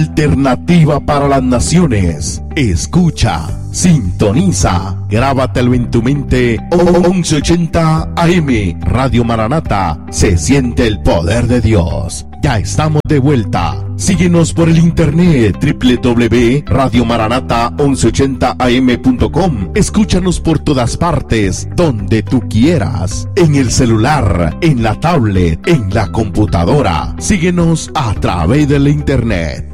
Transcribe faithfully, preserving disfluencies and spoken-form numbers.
Alternativa para las naciones. Escucha, sintoniza, grábatelo en tu mente. once ochenta A M, Radio Maranata. Se siente el poder de Dios. Ya estamos de vuelta. Síguenos por el internet doble u doble u doble u punto radio maranata once ochenta a m punto com. Escúchanos por todas partes, donde tú quieras. En el celular, en la tablet, en la computadora. Síguenos a través del internet.